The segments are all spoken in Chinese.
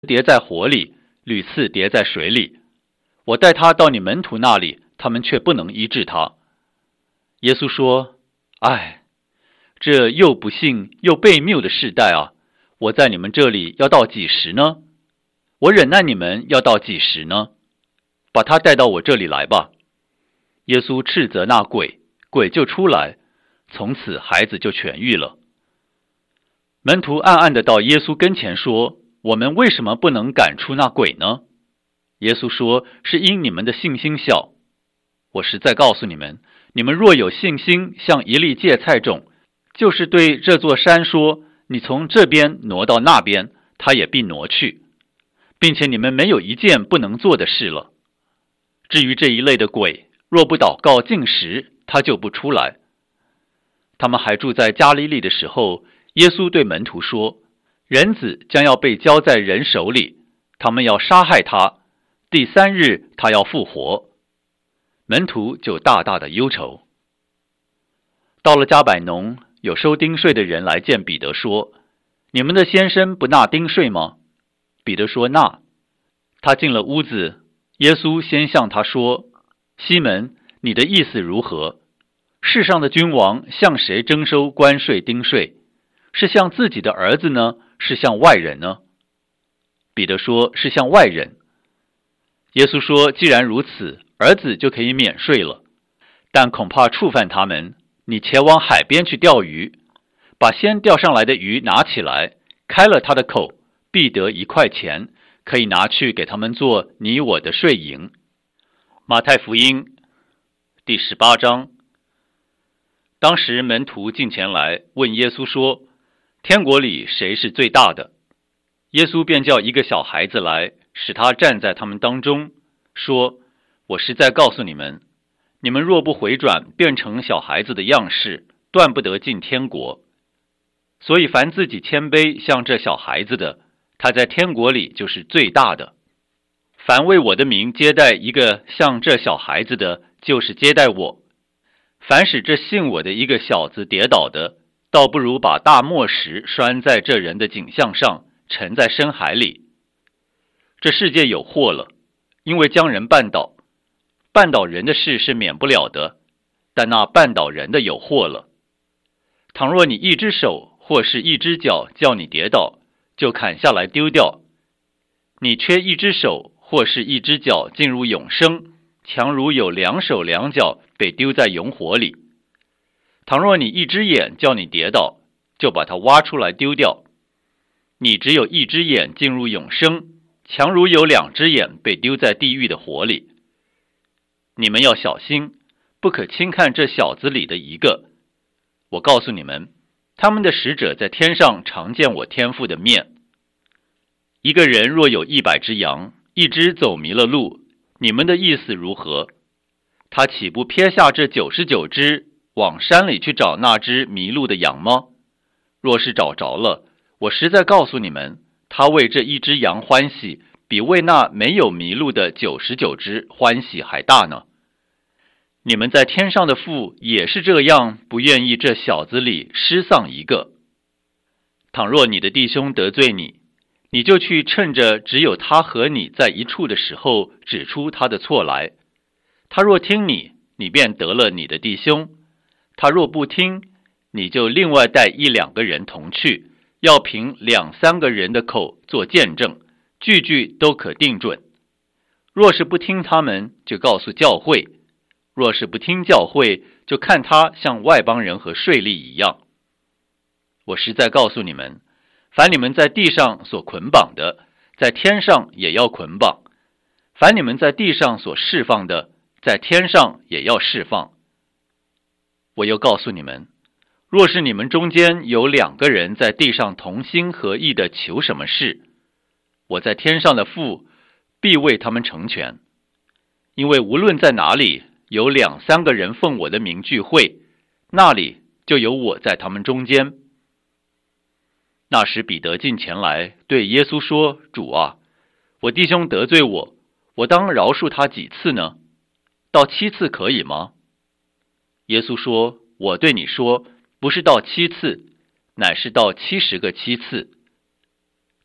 跌在火里，屡次跌在水里。我带他到你门徒那里，他们却不能医治他。”耶稣说：“唉，这又不幸又悖谬的世代啊！我在你们这里要到几时呢？我忍耐你们要到几时呢？把他带到我这里来吧。”耶稣斥责那鬼，鬼就出来，从此孩子就痊愈了。门徒暗暗地到耶稣跟前说：“我们为什么不能赶出那鬼呢？”耶稣说：“是因你们的信心小。我实在告诉你们，你们若有信心像一粒芥菜种，就是对这座山说，你从这边挪到那边，它也必挪去，并且你们没有一件不能做的事了。至于这一类的鬼，若不祷告禁食，它就不出来。”他们还住在加利利的时候，耶稣对门徒说：“人子将要被交在人手里，他们要杀害他，第三日他要复活。”门徒就大大的忧愁。到了加百农，有收丁税的人来见彼得说：“你们的先生不纳丁税吗？”彼得说：“纳。”他进了屋子，耶稣先向他说：“西门，你的意思如何？世上的君王向谁征收关税丁税？是向自己的儿子呢，是向外人呢？”彼得说：“是向外人。”耶稣说：“既然如此，儿子就可以免税了。但恐怕触犯他们，你前往海边去钓鱼，把先钓上来的鱼拿起来，开了他的口，必得1块钱，可以拿去给他们做你我的税银。”马太福音第18章。当时门徒进前来问耶稣说：“天国里谁是最大的？”耶稣便叫一个小孩子来，使他站在他们当中，说：“我实在告诉你们，你们若不回转，变成小孩子的样式，断不得进天国。所以凡自己谦卑像这小孩子的，他在天国里就是最大的。凡为我的名接待一个像这小孩子的，就是接待我。凡使这信我的一个小子跌倒的，倒不如把大磨石拴在这人的颈项上，沉在深海里。这世界有祸了，因为将人绊倒。绊倒人的事是免不了的，但那绊倒人的有祸了。倘若你一只手或是一只脚叫你跌倒，就砍下来丢掉。你缺一只手或是一只脚进入永生，强如有2手2脚被丢在永火里。倘若你一只眼叫你跌倒，就把它挖出来丢掉。你只有一只眼进入永生，强如有2只眼被丢在地狱的火里。你们要小心，不可轻看这小子里的一个。我告诉你们，他们的使者在天上常见我天父的面。一个人若有100只羊，一只走迷了路，你们的意思如何？他岂不撇下这99只，往山里去找那只迷路的羊吗？若是找着了，我实在告诉你们，他为这一只羊欢喜，比为那没有迷路的99只欢喜还大呢。你们在天上的父也是这样，不愿意这小子里失丧一个。倘若你的弟兄得罪你，你就去趁着只有他和你在一处的时候，指出他的错来。他若听你，你便得了你的弟兄；他若不听，你就另外带1、2个人同去，要凭2、3个人的口做见证，句句都可定准。若是不听他们，就告诉教会；若是不听教会，就看他像外邦人和税吏一样。我实在告诉你们，凡你们在地上所捆绑的，在天上也要捆绑；凡你们在地上所释放的，在天上也要释放。我又告诉你们，若是你们中间有2个人在地上同心合意的求什么事，我在天上的父必为他们成全。因为无论在哪里有2、3个人奉我的名聚会，那里就有我在他们中间。那时彼得进前来对耶稣说：“主啊，我弟兄得罪我，我当饶恕他几次呢？到7次可以吗？”耶稣说：“我对你说，不是到7次，乃是到70个7次。”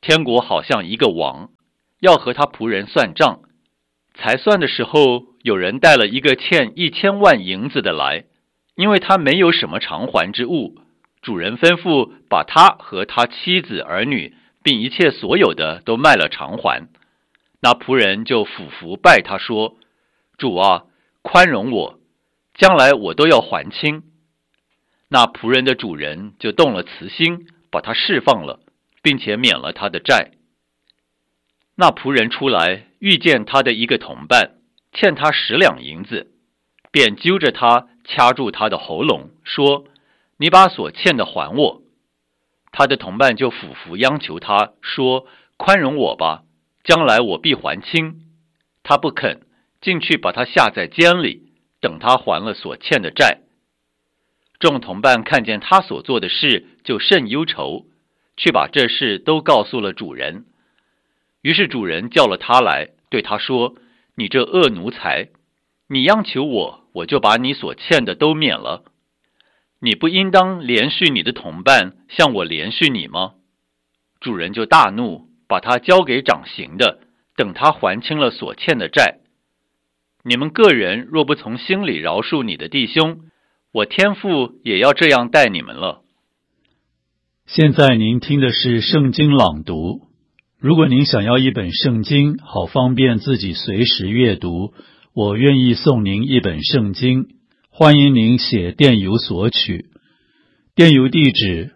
天国好像一个王，要和他仆人算账。才算的时候，有人带了一个欠1000万银子的来，因为他没有什么偿还之物。主人吩咐把他和他妻子儿女，并一切所有的都卖了偿还。那仆人就俯伏拜他说：主啊，宽容我，将来我都要还清。那仆人的主人就动了慈心，把他释放了，并且免了他的债。那仆人出来，遇见他的一个同伴，欠他10两银子，便揪着他，掐住他的喉咙，说：你把所欠的还我。他的同伴就俯伏央求他说：宽容我吧，将来我必还清。他不肯，进去把他下在监里，等他还了所欠的债。众同伴看见他所做的事，就甚忧愁，去把这事都告诉了主人。于是主人叫了他来，对他说：你这恶奴才，你央求我，我就把你所欠的都免了。你不应当怜恤你的同伴，像我怜恤你吗？主人就大怒，把他交给掌刑的，等他还清了所欠的债。你们个人若不从心里饶恕你的弟兄，我天父也要这样待你们了。 现在您听的是圣经朗读。如果您想要一本圣经，好方便自己随时阅读，我愿意送您一本圣经。欢迎您写电邮索取，电邮地址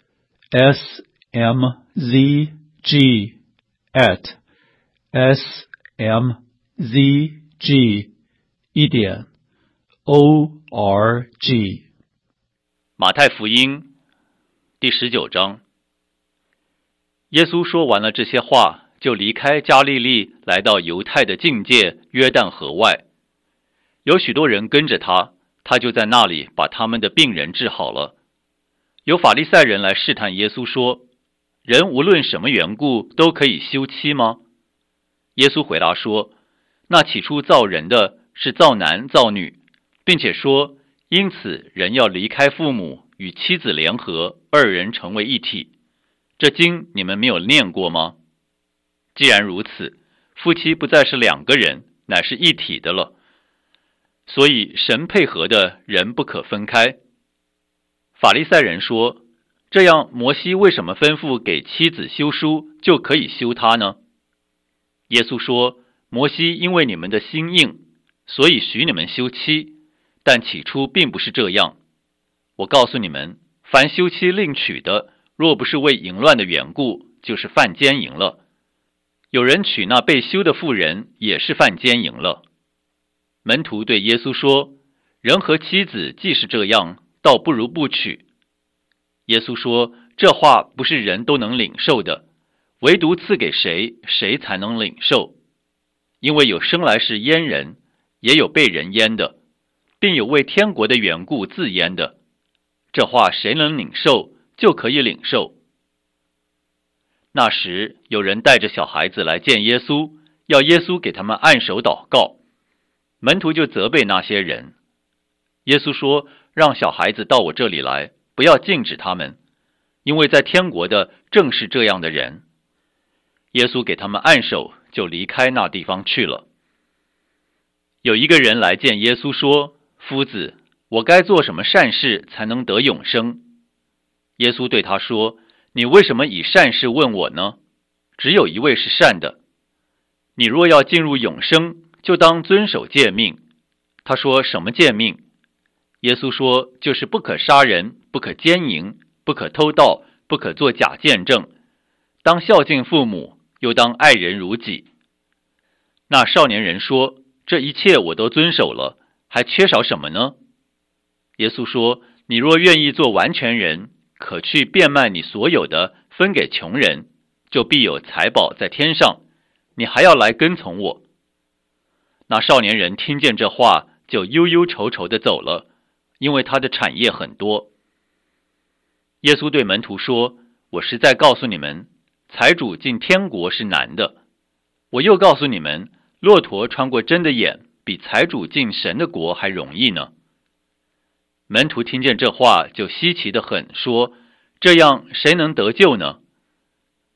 smzg@smzg.org。 马太福音第19章。耶稣说完了这些话，就离开加利利，来到犹太的境界约旦河外。有许多人跟着他，他就在那里把他们的病人治好了。有法利赛人来试探耶稣说：人无论什么缘故都可以休妻吗？耶稣回答说：那起初造人的是造男造女，并且说，因此人要离开父母，与妻子联合，二人成为一体。这经你们没有念过吗？既然如此，夫妻不再是2个人，乃是一体的了。所以神配合的人不可分开。法利赛人说：这样摩西为什么吩咐给妻子休书，就可以休她呢？耶稣说：摩西因为你们的心硬，所以许你们休妻，但起初并不是这样。我告诉你们，凡休妻另娶的，若不是为淫乱的缘故，就是犯奸淫了。有人娶那被休的妇人，也是犯奸淫了。门徒对耶稣说：人和妻子既是这样，倒不如不娶。耶稣说：这话不是人都能领受的，唯独赐给谁，谁才能领受。因为有生来是阉人，也有被人阉的，并有为天国的缘故自阉的。这话谁能领受，就可以领受。那时有人带着小孩子来见耶稣，要耶稣给他们按手祷告。门徒就责备那些人。耶稣说：让小孩子到我这里来，不要禁止他们，因为在天国的正是这样的人。耶稣给他们按手，就离开那地方去了。有一个人来见耶稣说：夫子，我该做什么善事才能得永生？耶稣对他说：你为什么以善事问我呢？只有一位是善的。你若要进入永生，就当遵守诫命。他说：什么诫命？耶稣说：就是不可杀人，不可奸淫，不可偷盗，不可作假见证，当孝敬父母，又当爱人如己。那少年人说：这一切我都遵守了，还缺少什么呢？耶稣说：你若愿意做完全人，可去变卖你所有的，分给穷人，就必有财宝在天上。你还要来跟从我。那少年人听见这话，就忧忧愁愁地走了，因为他的产业很多。耶稣对门徒说：我实在告诉你们，财主进天国是难的。我又告诉你们，骆驼穿过针的眼，比财主进神的国还容易呢。门徒听见这话，就稀奇得很，说：这样谁能得救呢？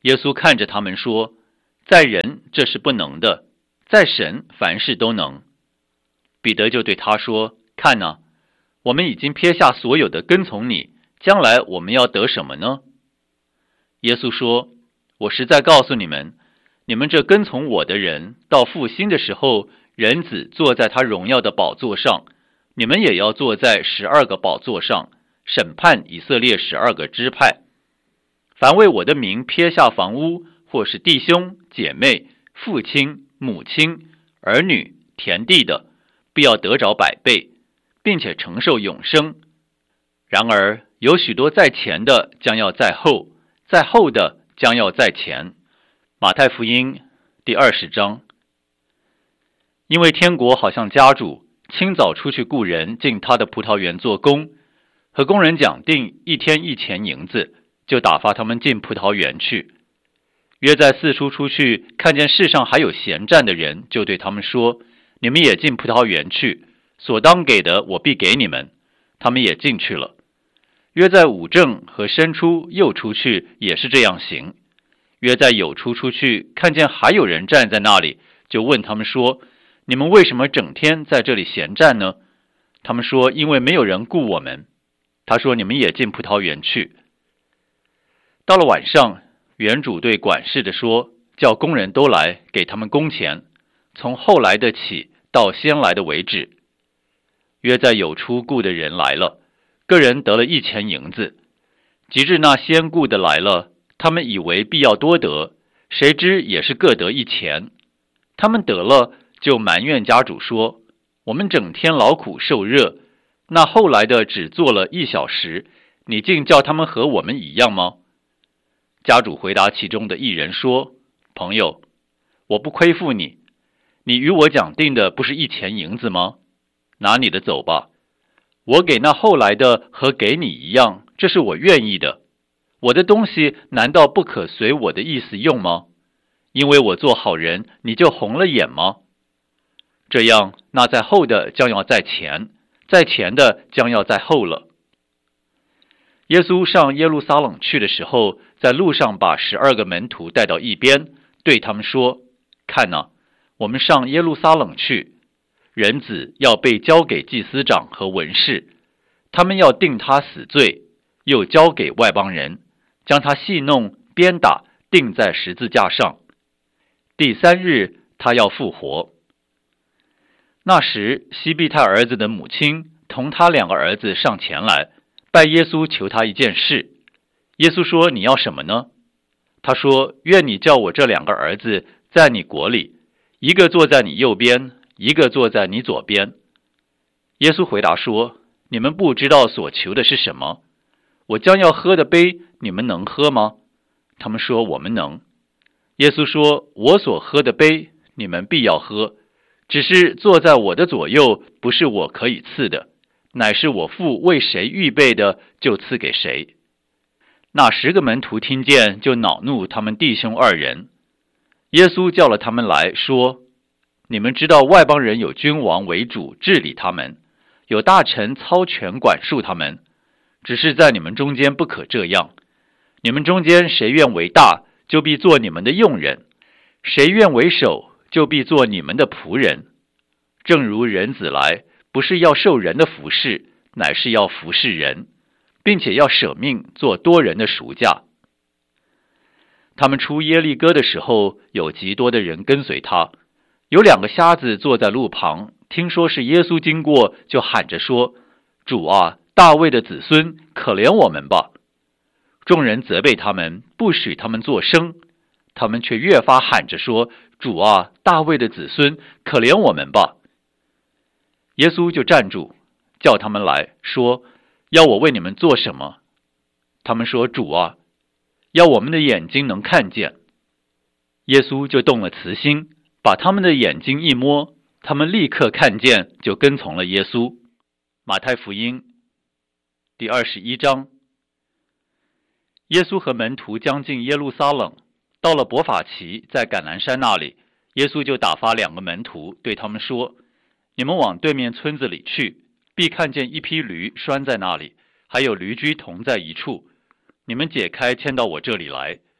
耶稣看着他们说，在人这是不能的，在神凡事都能。彼得就对他说，看哪，我们已经撇下所有的跟从你，将来我们要得什么呢？耶稣说，我实在告诉你们，你们这跟从我的人，到复兴的时候，人子坐在他荣耀的宝座上，你们也要坐在12个宝座上，审判以色列12个支派。凡为我的名撇下房屋，或是弟兄姐妹、父亲母亲、儿女、田地的，必要得着100倍，并且承受永生。然而有许多在前的将要在后，在后的将要在前。马太福音第20章。因为天国好像家主清早出去雇人进他的葡萄园做工，和工人讲定1天1钱银子，就打发他们进葡萄园去。约在四处出去，看见世上还有闲站的人，就对他们说，你们也进葡萄园去，所当给的我必给你们。他们也进去了。约在午正和申初又出去，也是这样行。约在酉初出去，看见还有人站在那里，就问他们说，你们为什么整天在这里闲站呢？他们说，因为没有人雇我们。他说，你们也进葡萄园去。到了晚上，园主对管事的说，叫工人都来，给他们工钱，从后来的起到先来的为止。约在酉初雇的人来了，个人得了1钱银子。及至那先雇的来了，他们以为必要多得，谁知也是各得1钱。他们得了，就埋怨家主说，我们整天劳苦受热，那后来的只做了1小时，你竟叫他们和我们一样吗？家主回答其中的一人说，朋友，我不亏负你，你与我讲定的不是1钱银子吗？拿你的走吧，我给那后来的和给你一样，这是我愿意的。我的东西难道不可随我的意思用吗？因为我做好人，你就红了眼吗？这样，那在后的将要在前，在前的将要在后了。耶稣上耶路撒冷去的时候，在路上把12个门徒带到一边，对他们说，看哪，我们上耶路撒冷去，人子要被交给祭司长和文士，他们要定他死罪，又交给外邦人，将他戏弄、鞭打，钉在十字架上。第3日，他要复活。那时，西庇太儿子的母亲同他2个儿子上前来，拜耶稣求他一件事。耶稣说，你要什么呢？他说，愿你叫我这2个儿子在你国里，一个坐在你右边，一个坐在你左边。耶稣回答说，你们不知道所求的是什么。我将要喝的杯，你们能喝吗？他们说，我们能。耶稣说，我所喝的杯，你们必要喝，只是坐在我的左右，不是我可以赐的，乃是我父为谁预备的，就赐给谁。那10个门徒听见，就恼怒他们弟兄2人。耶稣叫了他们来说，你们知道外邦人有君王为主治理他们，有大臣操权管束他们，只是在你们中间不可这样。你们中间谁愿为大，就必做你们的用人；谁愿为首，就必做你们的仆人。正如人子来，不是要受人的服侍，乃是要服侍人，并且要舍命做多人的赎价。他们出耶利哥的时候，有极多的人跟随他。有2个瞎子坐在路旁，听说是耶稣经过，就喊着说，主啊，大卫的子孙，可怜我们吧。众人责备他们，不许他们作声，他们却越发喊着说，主啊，大卫的子孙，可怜我们吧。耶稣就站住，叫他们来说，要我为你们做什么？他们说，主啊，要我们的眼睛能看见。耶稣就动了慈心，把他们的眼睛一摸，他们立刻看见，就跟从了耶稣。马太福音第21章。耶稣和门徒将近耶路撒冷，到了伯法其，在橄榄山那里，耶稣就打发2个门徒，对他们说，你们往对面村子里去，必看见一匹驴拴在那里，还有驴驹同在一处，你们解开牵到我这里来。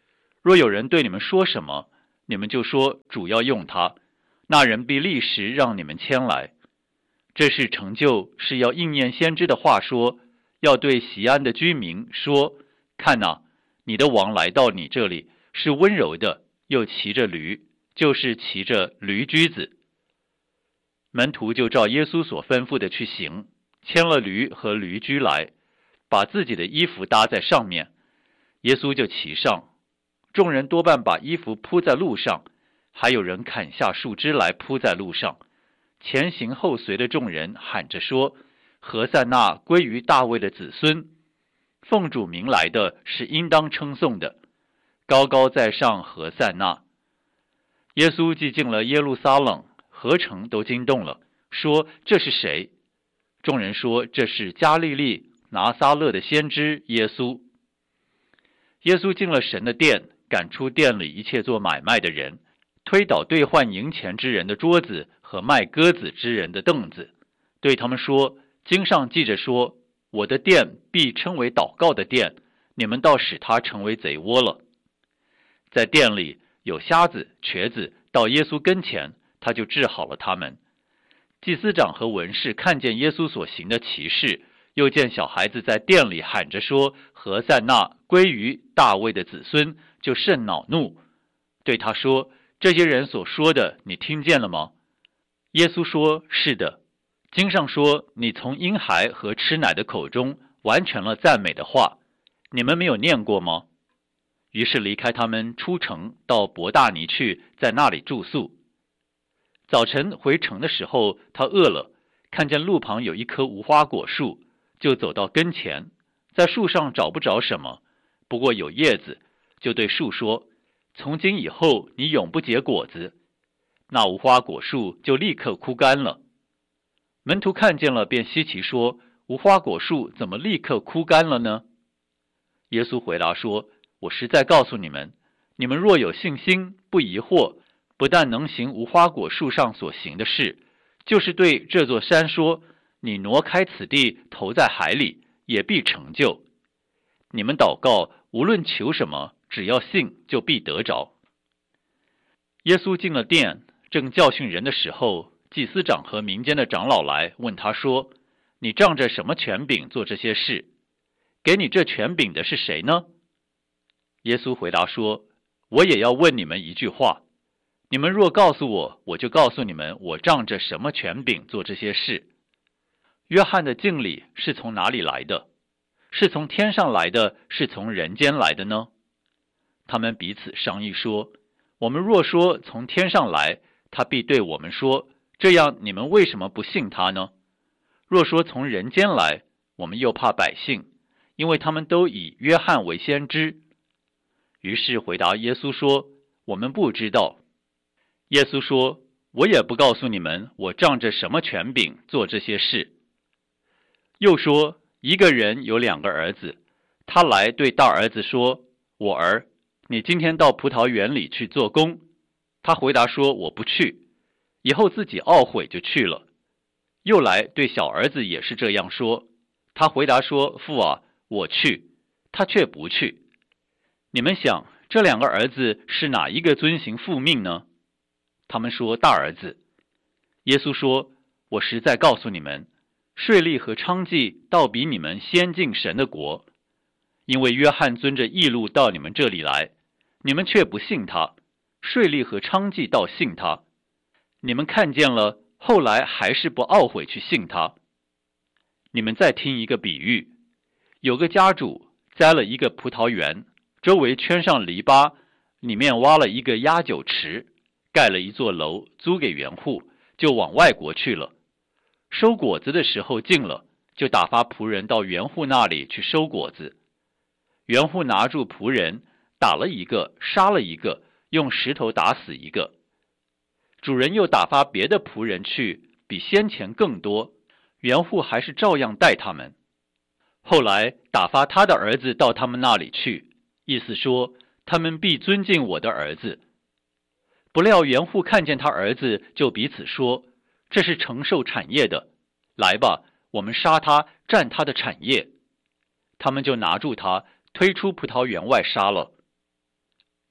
若有人对你们说什么，你们就说主要用他，那人必立时让你们迁来。这是成就，是要应验先知的话说，要对锡安的居民说，看哪，你的王来到你这里，是温柔的，又骑着驴，就是骑着驴驹子。门徒就照耶稣所吩咐的去行，牵了驴和驴驹来，把自己的衣服搭在上面，耶稣就骑上。众人多半把衣服铺在路上，还有人砍下树枝来铺在路上。前行后随的众人喊着说，何塞那归于大卫的子孙，奉主名来的是应当称颂的，高高在上何塞那。耶稣既进了耶路撒冷，何城都惊动了，说这是谁？众人说这是加利利拿撒勒的先知耶稣。耶稣进了神的殿，赶出店里一切做买卖的人，推倒兑换银钱之人的桌子和卖鸽子之人的凳子，对他们说，经上记着说，我的殿必称为祷告的殿，你们倒使它成为贼窝了。在殿里有瞎子瘸子到耶稣跟前，他就治好了他们。祭司长和文士看见耶稣所行的奇事，又见小孩子在殿里喊着说，何塞那归于大卫的子孙，就甚恼怒，对他说，这些人所说的你听见了吗？耶稣说，是的。经上说，你从婴孩和吃奶的口中完成了赞美的话，你们没有念过吗？于是离开他们，出城到伯大尼去，在那里住宿。早晨回城的时候，他饿了，看见路旁有一棵无花果树，就走到跟前，在树上找不着什么，不过有叶子，就对树说，从今以后你永不结果子。那无花果树就立刻枯干了。门徒看见了，便稀奇说，无花果树怎么立刻枯干了呢？耶稣回答说，我实在告诉你们，你们若有信心，不疑惑，不但能行无花果树上所行的事，就是对这座山说，你挪开此地，投在海里，也必成就。你们祷告，无论求什么，只要信，就必得着。耶稣进了殿，正教训人的时候，祭司长和民间的长老来问他说，你仗着什么权柄做这些事？给你这权柄的是谁呢？耶稣回答说，我也要问你们一句话，你们若告诉我，我就告诉你们，我仗着什么权柄做这些事。约翰的敬礼是从哪里来的？是从天上来的，是从人间来的呢？他们彼此商议说，我们若说从天上来，他必对我们说，这样你们为什么不信他呢？若说从人间来，我们又怕百姓，因为他们都以约翰为先知。于是回答耶稣说，我们不知道。耶稣说，我也不告诉你们，我仗着什么权柄做这些事。又说，一个人有2个儿子，他来对大儿子说，我儿，你今天到葡萄园里去做工。他回答说，我不去。以后自己懊悔就去了。又来对小儿子也是这样说，他回答说，父啊，我去。他却不去。你们想，这2个儿子是哪一个遵行父命呢？他们说大儿子。耶稣说，我实在告诉你们，税吏和娼妓倒比你们先进神的国。因为约翰遵着义路到你们这里来，你们却不信他，税吏和娼妓倒信他。你们看见了，后来还是不懊悔去信他。你们再听一个比喻，有个家主栽了一个葡萄园，周围圈上篱笆，里面挖了一个压酒池，盖了一座楼，租给园户，就往外国去了。收果子的时候近了，就打发仆人到园户那里去收果子。园户拿住仆人，打了一个，杀了一个，用石头打死一个。主人又打发别的仆人去，比先前更多，园户还是照样待他们。后来打发他的儿子到他们那里去，意思说，他们必尊敬我的儿子。不料园户看见他儿子，就彼此说，这是承受产业的，来吧，我们杀他，占他的产业。他们就拿住他，推出葡萄园外杀了。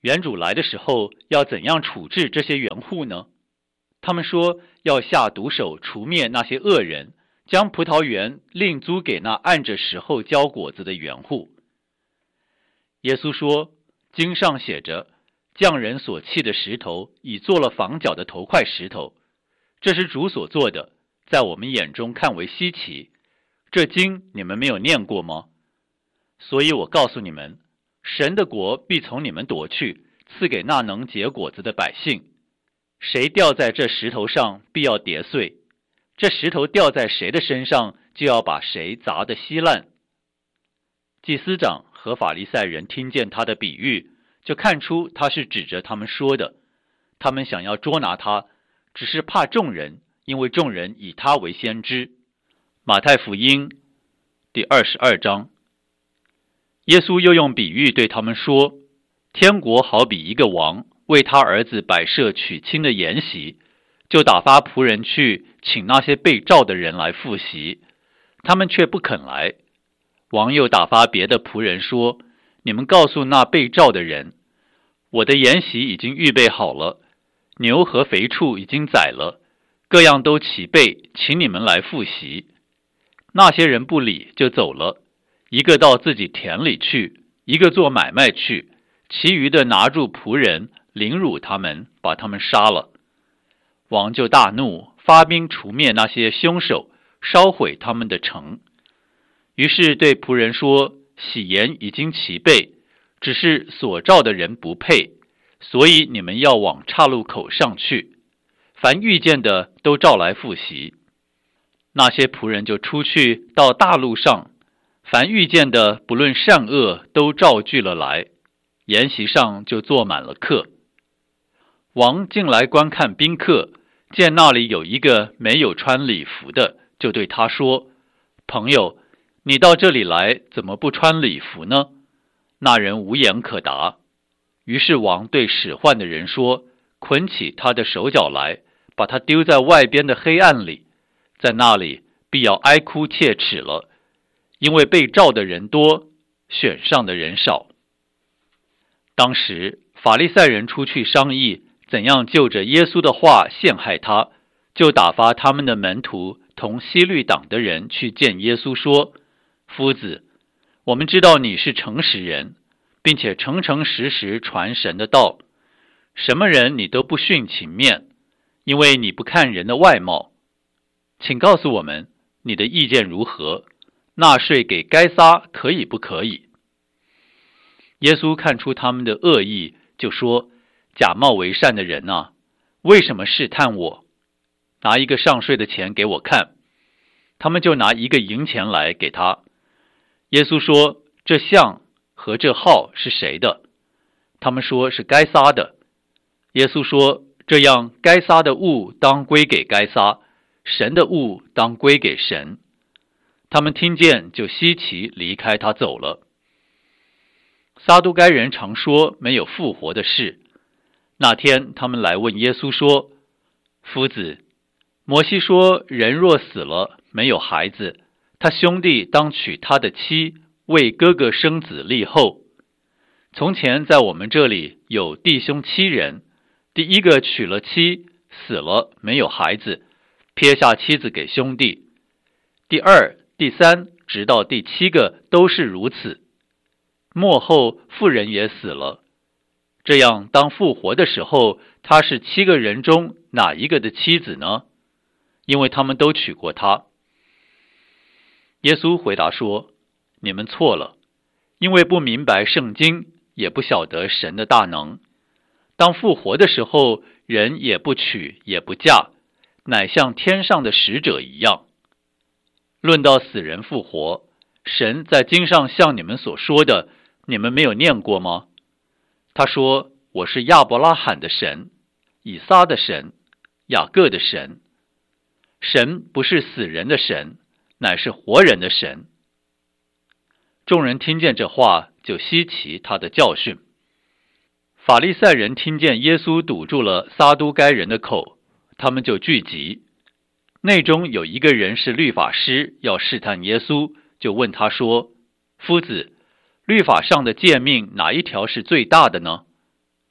园主来的时候要怎样处置这些园户呢？他们说要下毒手除灭那些恶人，将葡萄园另租给那按着时候交果子的园户。耶稣说，经上写着，匠人所砌的石头已做了房角的头块石头，这是主所做的，在我们眼中看为稀奇。这经你们没有念过吗？所以我告诉你们，神的国必从你们夺去，赐给那能结果子的百姓。谁掉在这石头上，必要跌碎；这石头掉在谁的身上，就要把谁砸得稀烂。祭司长和法利赛人听见他的比喻，就看出他是指着他们说的。他们想要捉拿他，只是怕众人，因为众人以他为先知。马太福音第22章。耶稣又用比喻对他们说，天国好比一个王为他儿子摆设娶亲的筵席，就打发仆人去请那些被召的人来赴席，他们却不肯来。王又打发别的仆人说，你们告诉那被召的人，我的筵席已经预备好了，牛和肥畜已经宰了，各样都齐备，请你们来赴席。那些人不理，就走了，一个到自己田里去，一个做买卖去，其余的拿住仆人，凌辱他们，把他们杀了。王就大怒，发兵除灭那些凶手，烧毁他们的城。于是对仆人说，喜筵已经齐备，只是所召的人不配，所以你们要往岔路口上去，凡遇见的都召来赴席。那些仆人就出去到大路上，凡遇见的不论善恶都召聚了来，筵席上就坐满了客。王进来观看宾客，见那里有一个没有穿礼服的，就对他说，朋友，你到这里来，怎么不穿礼服呢？那人无言可答。于是王对使唤的人说，捆起他的手脚来，把他丢在外边的黑暗里，在那里必要哀哭切齿了，因为被召的人多，选上的人少。当时法利赛人出去商议，怎样就着耶稣的话陷害他，就打发他们的门徒同希律党的人去见耶稣说，夫子，我们知道你是诚实人，并且诚诚实实传神的道，什么人你都不徇情面，因为你不看人的外貌。请告诉我们，你的意见如何？纳税给该撒可以不可以？耶稣看出他们的恶意，就说，假冒为善的人啊，为什么试探我？拿一个上税的钱给我看。他们就拿一个银钱来给他。耶稣说，这像和这号是谁的？他们说是该撒的。耶稣说，这样该撒的物当归给该撒，神的物当归给神。他们听见就稀奇，离开他走了。撒都该人常说没有复活的事。那天他们来问耶稣说，夫子，摩西说人若死了没有孩子，他兄弟当娶他的妻，为哥哥生子立后。从前在我们这里有弟兄7人，第一个娶了妻，死了没有孩子，撇下妻子给兄弟。第二、第三，直到第7个都是如此。末后妇人也死了。这样当复活的时候，他是7个人中哪一个的妻子呢？因为他们都娶过她。耶稣回答说，你们错了，因为不明白圣经，也不晓得神的大能。当复活的时候，人也不娶也不嫁，乃像天上的使者一样。论到死人复活，神在经上像你们所说的，你们没有念过吗？他说，我是亚伯拉罕的神，以撒的神，雅各的神。神不是死人的神，乃是活人的神。众人听见这话，就稀奇他的教训。法利赛人听见耶稣堵住了撒都该人的口，他们就聚集。内中有一个人是律法师，要试探耶稣，就问他说，夫子，律法上的诫命哪一条是最大的呢？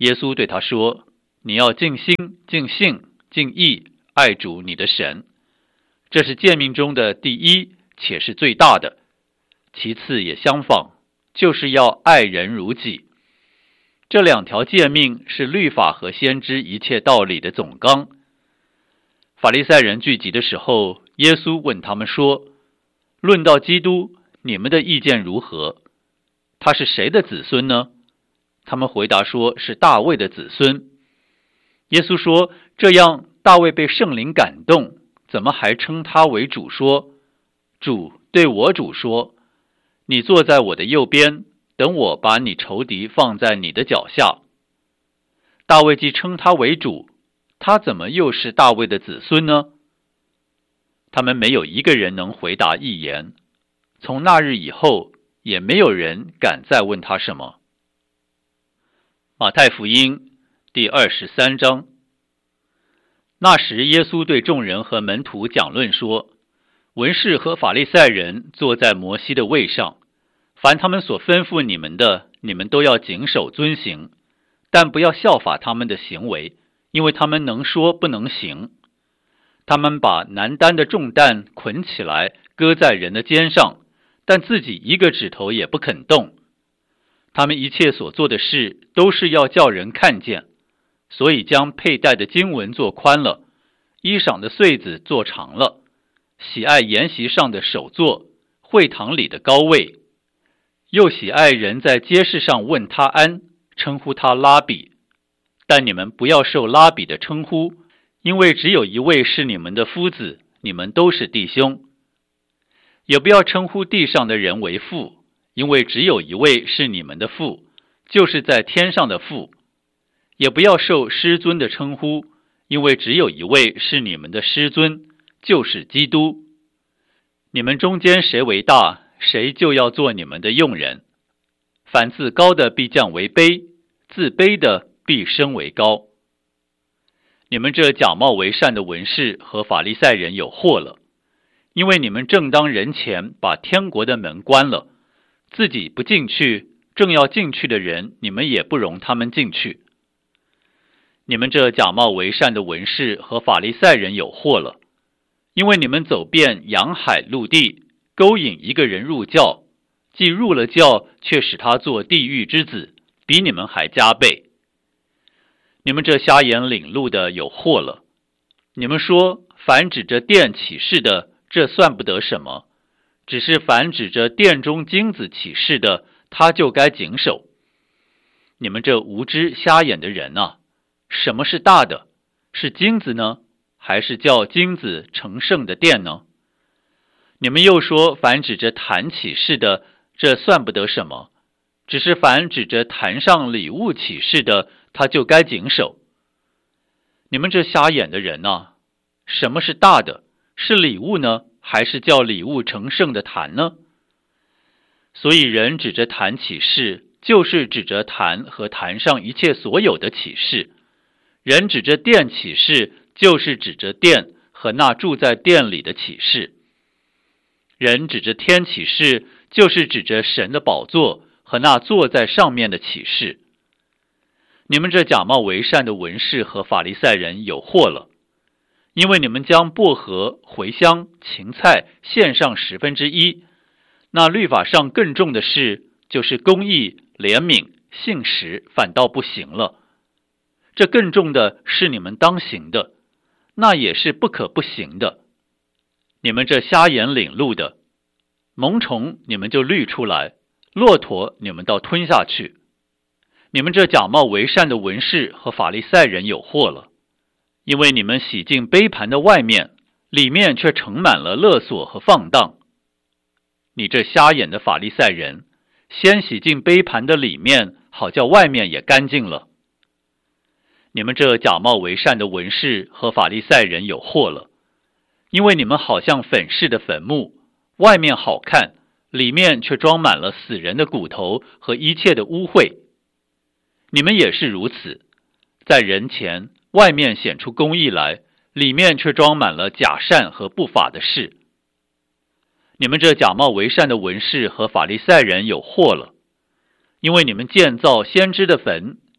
耶稣对他说：你要尽心、尽性、尽意爱主你的神，这是诫命中的第一，且是最大的。其次也相仿，就是要爱人如己。这两条诫命是律法和先知一切道理的总纲。法利赛人聚集的时候，耶稣问他们说：论到基督，你们的意见如何？他是谁的子孙呢？他们回答说：是大卫的子孙。耶稣说：这样大卫被圣灵感动，怎么还称他为主说？主对我主说：你坐在我的右边，等我把你仇敌放在你的脚下。大卫既称他为主，他怎么又是大卫的子孙呢？他们没有一个人能回答一言。从那日以后，也没有人敢再问他什么。马太福音第23章。那时耶稣对众人和门徒讲论说：文士和法利赛人坐在摩西的位上，凡他们所吩咐你们的，你们都要谨守遵行，但不要效法他们的行为，因为他们能说不能行。他们把难担的重担捆起来，搁在人的肩上，但自己一个指头也不肯动。他们一切所做的事，都是要叫人看见，所以将佩戴的经文做宽了，衣裳的穗子做长了，喜爱筵席上的首座，会堂里的高位，又喜爱人在街市上问他安，称呼他拉比。但你们不要受拉比的称呼，因为只有一位是你们的夫子，你们都是弟兄。也不要称呼地上的人为父，因为只有一位是你们的父，就是在天上的父。也不要受师尊的称呼，因为只有一位是你们的师尊，就是基督。你们中间谁为大，谁就要做你们的用人。凡自高的必降为卑，自卑的必升为高。你们这假冒为善的文士和法利赛人有祸了，因为你们正当人前把天国的门关了，自己不进去，正要进去的人，你们也不容他们进去。你们这假冒为善的文士和法利赛人有祸了，因为你们走遍洋海陆地，勾引一个人入教，既入了教，却使他做地狱之子，比你们还加倍。你们这瞎眼领路的有祸了！你们说，凡指着殿起誓的，这算不得什么；只是凡指着殿中金子起誓的，他就该谨守。你们这无知瞎眼的人啊！什么是大的？是金子呢，还是叫金子成圣的殿呢？你们又说，凡指着坛起誓的，这算不得什么；只是凡指着坛上礼物起誓的，他就该谨守。你们这瞎眼的人啊，什么是大的？是礼物呢，还是叫礼物成圣的坛呢？所以人指着坛起誓，就是指着坛和坛上一切所有的起誓；人指着殿起誓，就是指着殿和那住在殿里的起誓；人指着天起誓，就是指着神的宝座和那坐在上面的起誓。你们这假冒为善的文士和法利赛人有祸了，因为你们将薄荷、茴香、芹菜献上1/10，那律法上更重的事，就是公义、怜悯、信实，反倒不行了。这更重的是你们当行的，那也是不可不行的。你们这瞎眼领路的，虻虫你们就滤出来，骆驼你们倒吞下去。你们这假冒为善的文士和法利赛人有祸了，因为你们洗净杯盘的外面，里面却盛满了勒索和放荡。你这瞎眼的法利赛人，先洗净杯盘的里面，好叫外面也干净了。你们这假冒为善的文士和法利赛人有祸了，因为你们好像粉饰的坟墓，外面好看，里面却装满了死人的骨头和一切的污秽。你们也是如此，在人前外面显出公义来，里面却装满了假善和不法的事。你们这假冒为善的文士和法利赛人有祸了，因为你们建造先知的坟，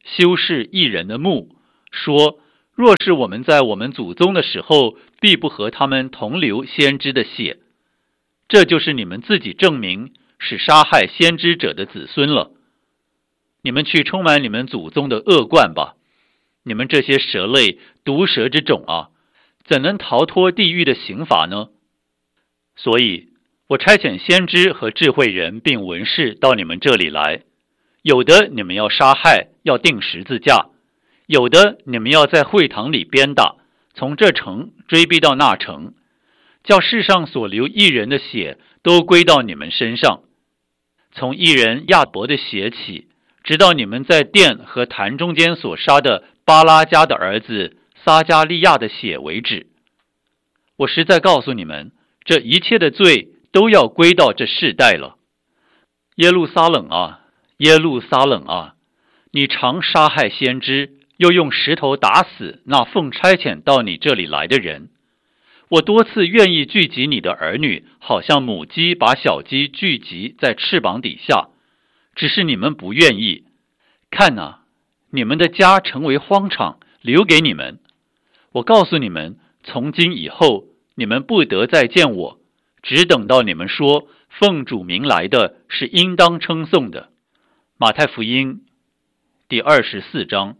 修饰义人的墓，说，若是我们在我们祖宗的时候，必不和他们同流先知的血。这就是你们自己证明是杀害先知者的子孙了。你们去充满你们祖宗的恶贯吧！你们这些蛇类、毒蛇之种啊，怎能逃脱地狱的刑罚呢？所以我差遣先知和智慧人并文士到你们这里来，有的你们要杀害，要钉十字架；有的你们要在会堂里鞭打，从这城追逼到那城，叫世上所流义人的血都归到你们身上，从义人亚伯的血起，直到你们在殿和坛中间所杀的巴拉加的儿子撒加利亚的血为止。我实在告诉你们，这一切的罪都要归到这世代了。耶路撒冷啊，耶路撒冷啊，你常杀害先知，又用石头打死那奉差遣到你这里来的人。我多次愿意聚集你的儿女，好像母鸡把小鸡聚集在翅膀底下，只是你们不愿意。看哪，你们的家成为荒场，留给你们。我告诉你们，从今以后，你们不得再见我，只等到你们说奉主名来的是应当称颂的。马太福音第24章。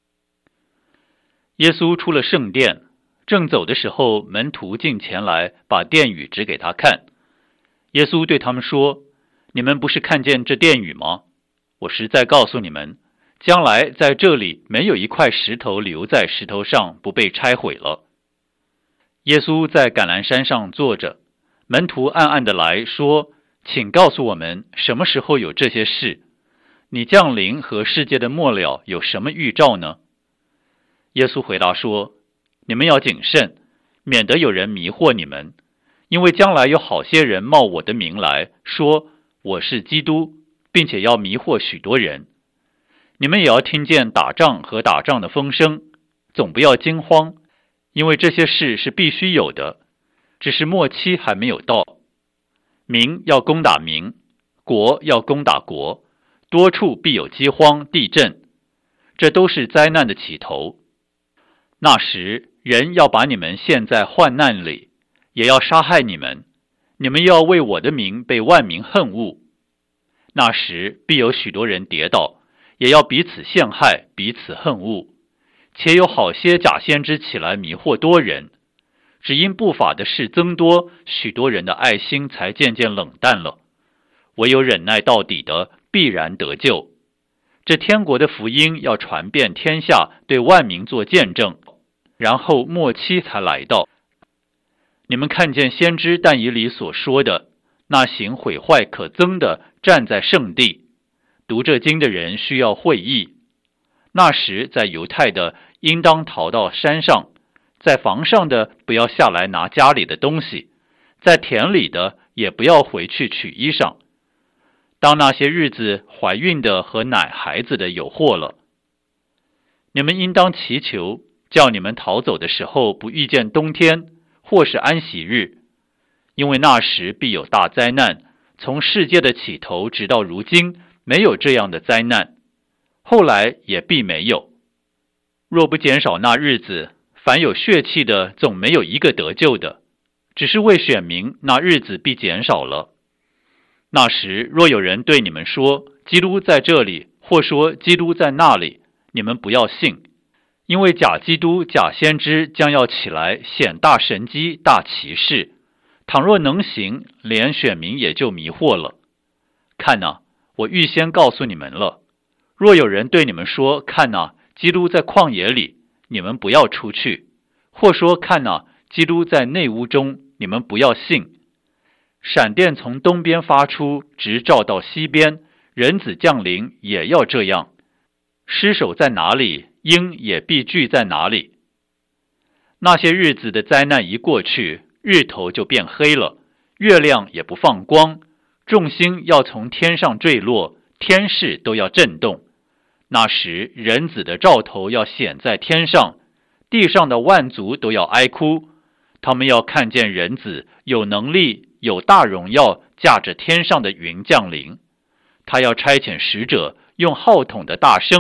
耶稣出了圣殿，正走的时候，门徒进前来，把殿宇指给他看。耶稣对他们说，你们不是看见这殿宇吗？我实在告诉你们，将来在这里没有一块石头留在石头上不被拆毁了。耶稣在橄榄山上坐着，门徒暗暗的来说，请告诉我们什么时候有这些事？你降临和世界的末了有什么预兆呢？耶稣回答说，你们要谨慎，免得有人迷惑你们，因为将来有好些人冒我的名来说我是基督，并且要迷惑许多人。你们也要听见打仗和打仗的风声，总不要惊慌，因为这些事是必须有的，只是末期还没有到。民要攻打民，国要攻打国，多处必有饥荒、地震，这都是灾难的起头。那时人要把你们陷在患难里，也要杀害你们，你们要为我的名被万民恨恶。那时必有许多人跌倒，也要彼此陷害，彼此恨恶，且有好些假先知起来迷惑多人。只因不法的事增多，许多人的爱心才渐渐冷淡了。唯有忍耐到底的，必然得救。这天国的福音要传遍天下，对万民做见证，然后末期才来到。你们看见先知但以理所说的，那行毁坏可憎的站在圣地，读这经的人需要会意。那时在犹太的应当逃到山上，在房上的不要下来拿家里的东西，在田里的也不要回去取衣裳。当那些日子，怀孕的和奶孩子的有祸了。你们应当祈求，叫你们逃走的时候不遇见冬天，或是安息日，因为那时必有大灾难，从世界的起头直到如今，没有这样的灾难，后来也必没有。若不减少那日子，凡有血气的总没有一个得救的，只是为选民，那日子必减少了。那时若有人对你们说基督在这里，或说基督在那里，你们不要信，因为假基督、假先知将要起来，显大神机、大奇事，倘若能行，连选民也就迷惑了。看哪，我预先告诉你们了。若有人对你们说，看哪，基督在旷野里，你们不要出去；或说，看哪，基督在内屋中，你们不要信。闪电从东边发出，直照到西边，人子降临也要这样。尸首在哪里，鹰也必聚在哪里。那些日子的灾难一过去，日头就变黑了，月亮也不放光，众星要从天上坠落，天势都要震动。那时人子的兆头要显在天上，地上的万族都要哀哭，他们要看见人子有能力，有大荣耀，驾着天上的云降临。他要差遣使者，用号筒的大声，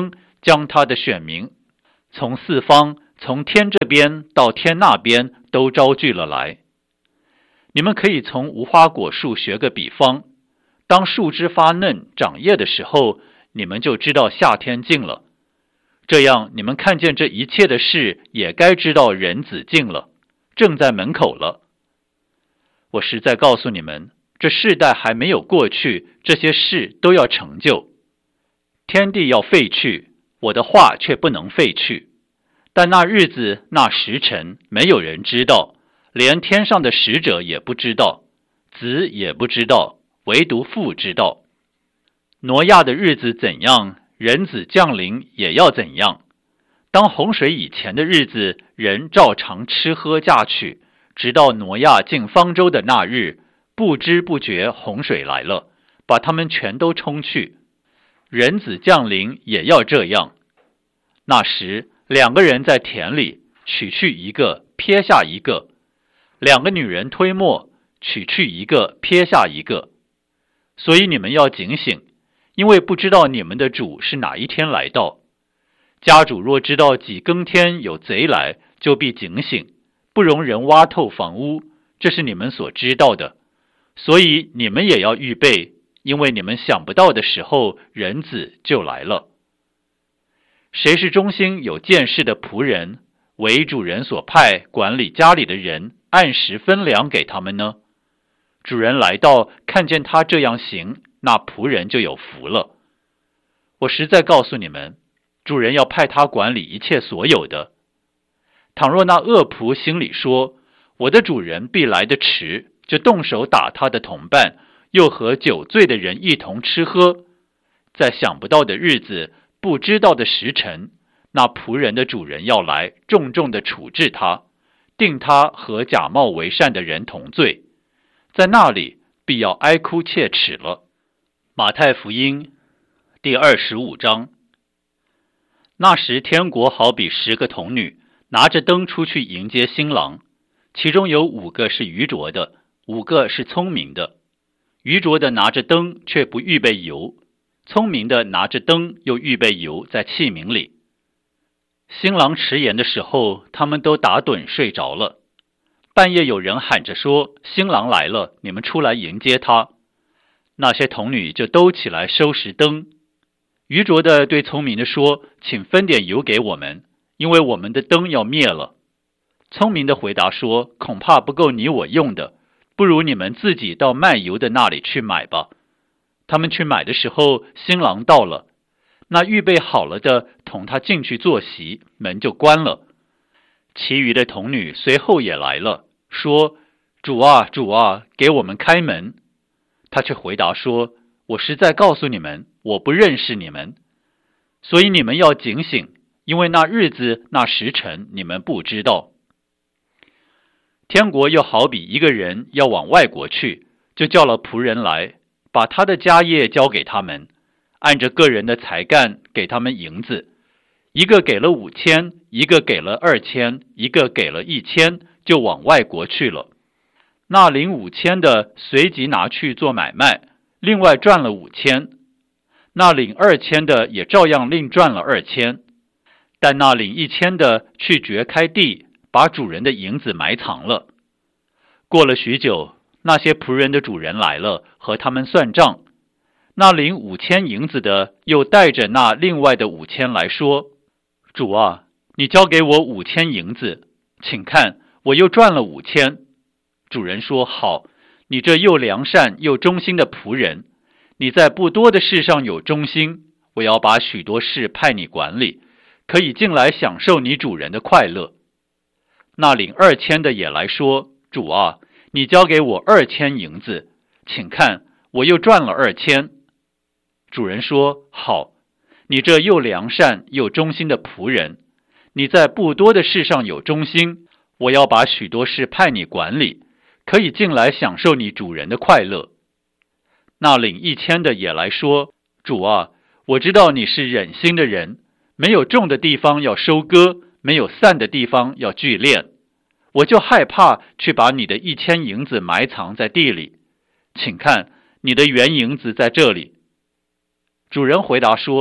将他的选民从四方，从天这边到天那边都招聚了来。你们可以从无花果树学个比方，当树枝发嫩长叶的时候，你们就知道夏天近了。这样你们看见这一切的事，也该知道人子近了，正在门口了。我实在告诉你们，这世代还没有过去，这些事都要成就。天地要废去，我的话却不能废去。但那日子那时辰，没有人知道，连天上的使者也不知道，子也不知道，唯独父知道。挪亚的日子怎样，人子降临也要怎样。当洪水以前的日子，人照常吃喝嫁娶，直到挪亚进方舟的那日，不知不觉洪水来了，把他们全都冲去。人子降临也要这样。那时2个人在田里，取去一个，撇下一个；2个女人推磨，取去一个，撇下一个。所以你们要警醒，因为不知道你们的主是哪一天来到。家主若知道几更天有贼来，就必警醒，不容人挖透房屋，这是你们所知道的。所以你们也要预备，因为你们想不到的时候，人子就来了。谁是忠心有见识的仆人，为主人所派管理家里的人，按时分粮给他们呢？主人来到，看见他这样行，那仆人就有福了。我实在告诉你们，主人要派他管理一切所有的。倘若那恶仆心里说，我的主人必来得迟，就动手打他的同伴，又和酒醉的人一同吃喝，在想不到的日子，不知道的时辰，那仆人的主人要来，重重的处置他，定他和假冒为善的人同罪，在那里必要哀哭切齿了。马太福音第25章。那时天国好比10个童女，拿着灯出去迎接新郎，其中有5个是愚拙的，5个是聪明的。愚拙的拿着灯，却不预备油；聪明的拿着灯，又预备油在器皿里。新郎迟延的时候，他们都打盹睡着了。半夜有人喊着说，新郎来了，你们出来迎接他。那些童女就都起来收拾灯。愚拙的对聪明的说，请分点油给我们，因为我们的灯要灭了。聪明的回答说，恐怕不够你我用的，不如你们自己到卖油的那里去买吧。他们去买的时候，新郎到了，那预备好了的同他进去坐席，门就关了。其余的童女随后也来了，说，主啊，主啊，给我们开门。他却回答说，我实在告诉你们，我不认识你们。所以你们要警醒，因为那日子那时辰你们不知道。天国又好比一个人要往外国去，就叫了仆人来，把他的家业交给他们，按着个人的才干给他们银子，一个给了5000，一个给了2000，一个给了1000，就往外国去了。那领5000的随即拿去做买卖，另外赚了5000。那领2000的也照样另赚了2000。但那领1000的去掘开地，把主人的银子埋藏了。过了许久，那些仆人的主人来了，和他们算账。那领5000银子的又带着那另外的5000来说，主啊，你交给我5000银子，请看，我又赚了5000。主人说，好，你这又良善又忠心的仆人，你在不多的事上有忠心，我要把许多事派你管理，可以进来享受你主人的快乐。那领2000的也来说，主啊，你交给我2000银子，请看，我又赚了2000。主人说，好，你这又良善又忠心的仆人，你在不多的事上有忠心，我要把许多事派你管理，可以进来享受你主人的快乐。那领1000的也来说，主啊，我知道你是忍心的人，没有种的地方要收割，没有散的地方要聚敛，我就害怕去把你的1000银子埋藏在地里，请看，你的原银子在这里。主人回答说，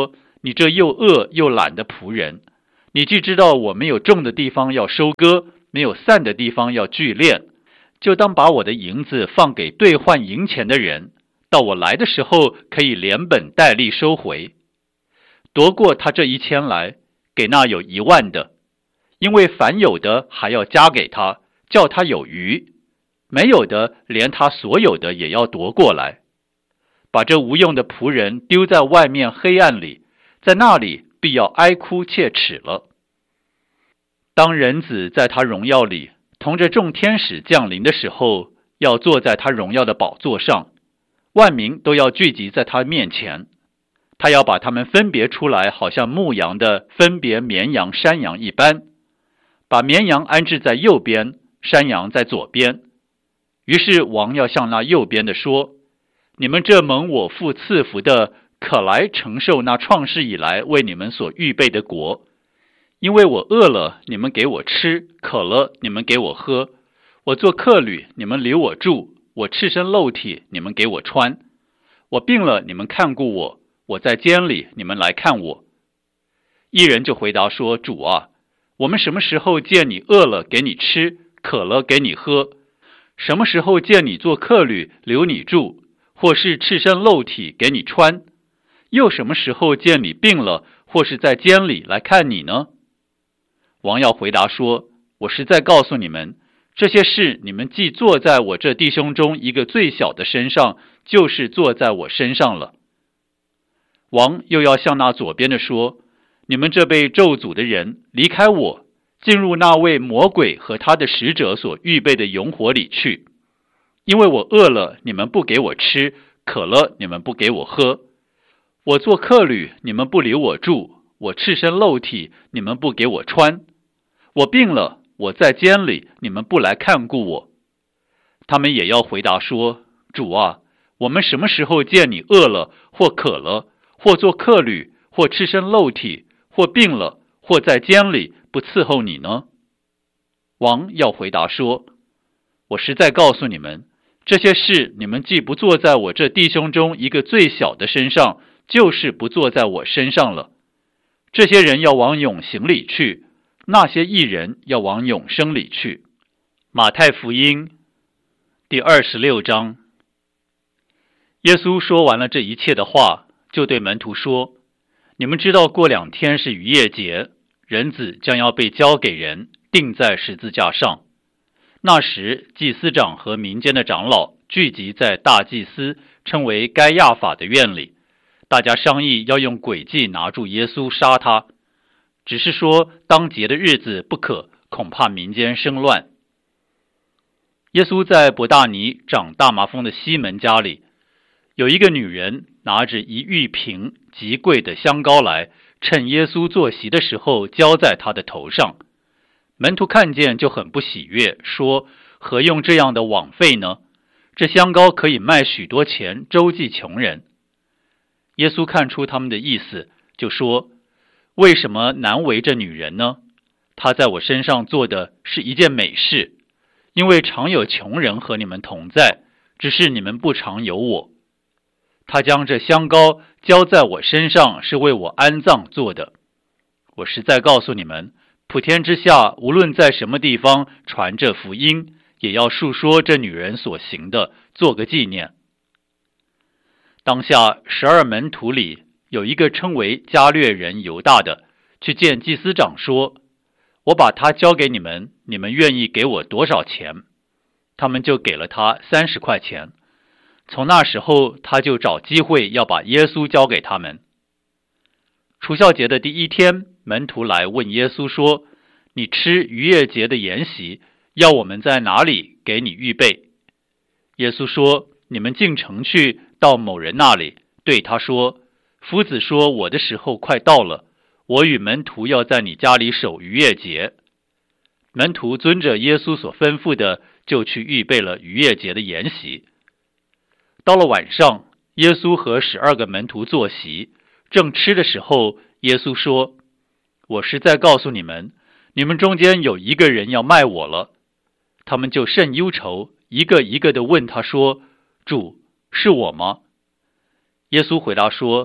你这又饿又懒的仆人，你既知道我没有种的地方要收割，没有散的地方要聚敛，就当把我的银子放给兑换银钱的人，到我来的时候可以连本带利收回。夺过他这1000来，给那有10000的，因为凡有的还要加给他，叫他有余；没有的，连他所有的也要夺过来。把这无用的仆人丢在外面黑暗里，在那里必要哀哭切齿了。当人子在他荣耀里同着众天使降临的时候，要坐在他荣耀的宝座上，万民都要聚集在他面前。他要把他们分别出来，好像牧羊的分别绵羊山羊一般，把绵羊安置在右边，山羊在左边。于是王要向那右边的说，你们这蒙我父赐福的，可来承受那创世以来为你们所预备的国。因为我饿了，你们给我吃；渴了，你们给我喝；我做客旅，你们留我住；我赤身露体，你们给我穿；我病了，你们看顾我；我在监里，你们来看我。一人就回答说，主啊，我们什么时候见你饿了给你吃，渴了给你喝？什么时候见你做客旅留你住，或是赤身露体给你穿？又什么时候见你病了，或是在监里来看你呢？王要回答说，我实在告诉你们，这些事你们既坐在我这弟兄中一个最小的身上，就是坐在我身上了。王又要向那左边的说，你们这被咒诅的人，离开我，进入那位魔鬼和他的使者所预备的永火里去。因为我饿了，你们不给我吃；渴了，你们不给我喝；我做客旅，你们不留我住；我赤身露体，你们不给我穿；我病了，我在监里，你们不来看顾我。他们也要回答说，主啊，我们什么时候见你饿了，或渴了，或做客旅，或赤身露体，或病了，或在监里，不伺候你呢？王要回答说，我实在告诉你们，这些事你们既不坐在我这弟兄中一个最小的身上，就是不坐在我身上了。这些人要往永刑里去，那些义人要往永生里去。马太福音第26章。耶稣说完了这一切的话，就对门徒说，你们知道过2天是逾越节，人子将要被交给人，钉在十字架上。那时祭司长和民间的长老聚集在大祭司称为该亚法的院里，大家商议要用诡计拿住耶稣杀他，只是说当节的日子不可，恐怕民间生乱。耶稣在伯大尼长大麻风的西门家里，有一个女人拿着1玉瓶极贵的香膏来，趁耶稣坐席的时候浇在他的头上。门徒看见就很不喜悦，说，何用这样的枉费呢？这香膏可以卖许多钱，周济穷人。耶稣看出他们的意思，就说，为什么难为这女人呢？她在我身上做的是一件美事，因为常有穷人和你们同在，只是你们不常有我。她将这香膏浇在我身上，是为我安葬做的。我实在告诉你们，普天之下，无论在什么地方传这福音，也要述说这女人所行的，做个纪念。当下12门徒里有一个称为加略人犹大的，去见祭司长说，我把他交给你们，你们愿意给我多少钱？他们就给了他30块钱。从那时候，他就找机会要把耶稣交给他们。除酵节的第1天，门徒来问耶稣说，你吃逾越节的筵席，要我们在哪里给你预备？耶稣说，你们进城去，到某人那里，对他说，夫子说，我的时候快到了，我与门徒要在你家里守逾越节。门徒遵着耶稣所吩咐的，就去预备了逾越节的筵席。到了晚上，耶稣和12个门徒坐席，正吃的时候，耶稣说，我实在告诉你们，你们中间有一个人要卖我了。他们就甚忧愁，一个一个的问他说，主，是我吗？耶稣回答说，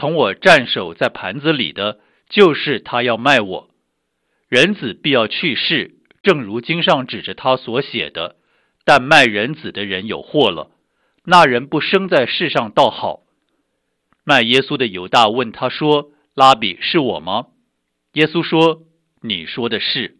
同我蘸手在盘子里的，就是他要卖我。人子必要去世，正如经上指着他所写的，但卖人子的人有祸了，那人不生在世上倒好。卖耶稣的犹大问他说，拉比，是我吗？耶稣说，你说的是。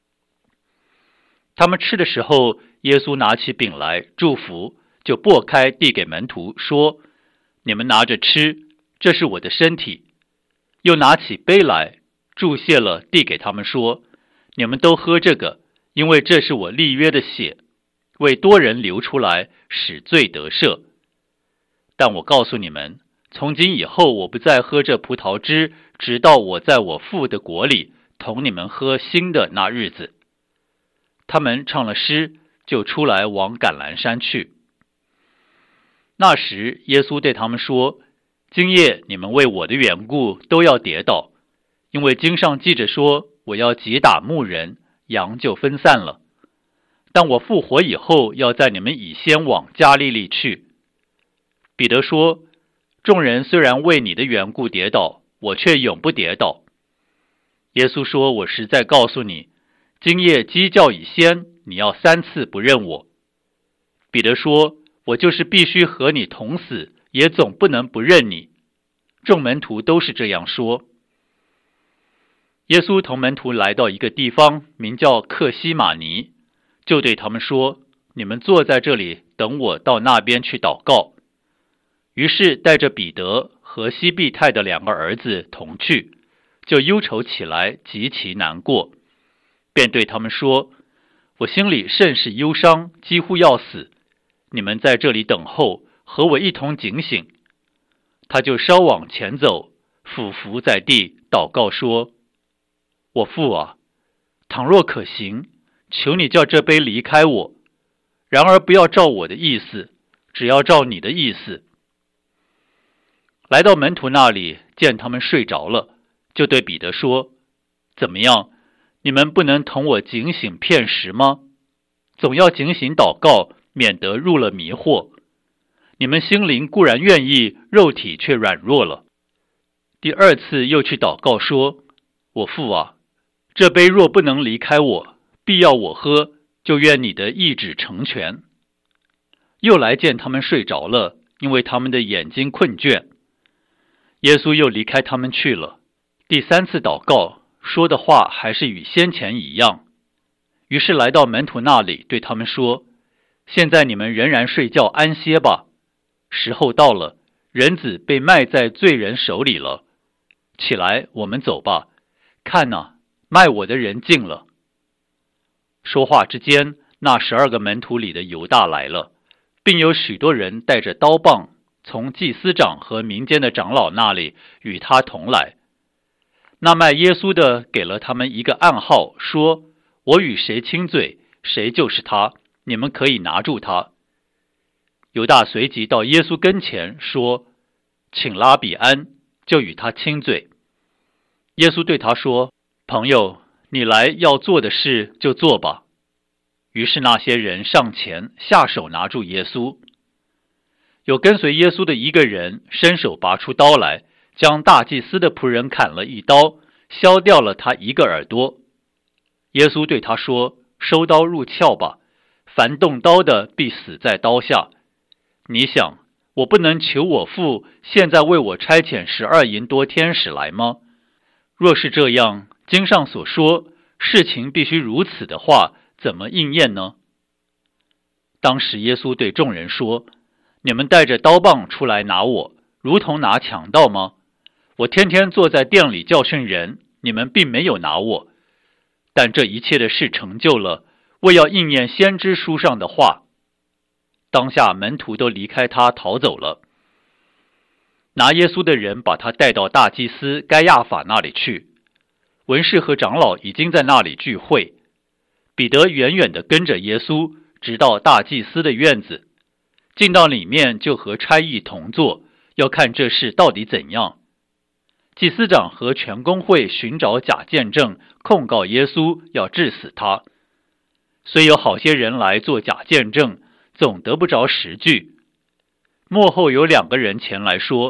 他们吃的时候，耶稣拿起饼来祝福，就擘开递给门徒说，你们拿着吃，这是我的身体。又拿起杯来祝谢了，递给他们说，你们都喝这个，因为这是我立约的血，为多人流出来，使罪得赦。但我告诉你们，从今以后我不再喝这葡萄汁，直到我在我父的国里同你们喝新的那日子。他们唱了诗，就出来往橄榄山去。那时耶稣对他们说，今夜你们为我的缘故都要跌倒，因为经上记着说，我要击打牧人，羊就分散了。但我复活以后，要在你们以先往加利利去。彼得说，众人虽然为你的缘故跌倒，我却永不跌倒。耶稣说，我实在告诉你，今夜鸡叫以先，你要3次不认我。彼得说，我就是必须和你同死，也总不能不认你。众门徒都是这样说。耶稣同门徒来到一个地方，名叫客西马尼，就对他们说，你们坐在这里，等我到那边去祷告。于是带着彼得和西庇太的2个儿子同去，就忧愁起来，极其难过，便对他们说，我心里甚是忧伤，几乎要死，你们在这里等候，和我一同警醒。他就稍往前走，俯伏在地，祷告说，我父啊，倘若可行，求你叫这杯离开我，然而不要照我的意思，只要照你的意思。来到门徒那里，见他们睡着了，就对彼得说，怎么样，你们不能同我警醒片时吗？总要警醒祷告，免得入了迷惑。你们心灵固然愿意，肉体却软弱了。第2次又去祷告说，我父啊，这杯若不能离开我，必要我喝，就愿你的意旨成全。又来见他们睡着了，因为他们的眼睛困倦。耶稣又离开他们去了。第3次祷告，说的话还是与先前一样。于是来到门徒那里，对他们说，现在你们仍然睡觉安歇吧，时候到了，人子被卖在罪人手里了。起来，我们走吧，看哪，卖我的人近了。说话之间，那12个门徒里的犹大来了，并有许多人带着刀棒，从祭司长和民间的长老那里与他同来。那卖耶稣的给了他们一个暗号，说，我与谁亲嘴，谁就是他，你们可以拿住他。犹大随即到耶稣跟前说，请拉比安，就与他亲嘴。耶稣对他说，朋友，你来要做的事就做吧。于是那些人上前下手拿住耶稣。有跟随耶稣的一个人伸手拔出刀来，将大祭司的仆人砍了一刀，削掉了他一个耳朵。耶稣对他说，收刀入鞘吧，凡动刀的必死在刀下。你想，我不能求我父现在为我差遣12营多天使来吗？若是这样，经上所说事情必须如此的话，怎么应验呢？当时耶稣对众人说，你们带着刀棒出来拿我，如同拿强盗吗？我天天坐在殿里教训人，你们并没有拿我。但这一切的事成就了，为要应验先知书上的话。当下门徒都离开他逃走了。拿耶稣的人把他带到大祭司该亚法那里去，文士和长老已经在那里聚会。彼得远远地跟着耶稣，直到大祭司的院子，进到里面就和差役同坐，要看这事到底怎样。祭司长和全公会寻找假见证，控告耶稣，要治死他。虽有好些人来做假见证，总得不着实据。末后有2个人前来说，